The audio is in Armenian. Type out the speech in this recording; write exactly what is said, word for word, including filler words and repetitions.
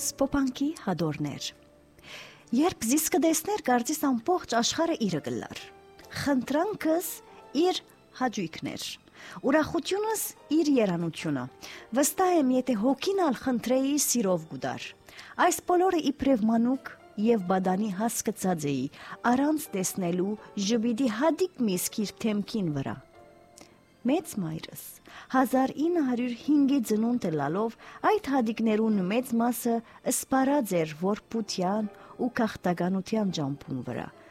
Սպոպանքի հադորներ։ Երբ զիս կդեսներ, կարծիս ամբողջ աշխարհը իրը գլար։ Խնդրանքս իր հաճույքներ։ Ուրախությունս իր երանությունը։ Վստահ եմ, եթե հոգին ալ խնդրեի սիրով գուդար։ Այս բոլորը իբրև մանուկ եւ բադանի հասկացած էի, առանց տեսնելու ժպիտի հադիկ միսքիր թեմքին վրա։ Մեծ մայրս հազար ինը հարյուր հինգի ծնունդ լալով այդ հադիկներուն մեծ մասը սպարած էր որբության ու քաղաքտականության ճամփուն վրա,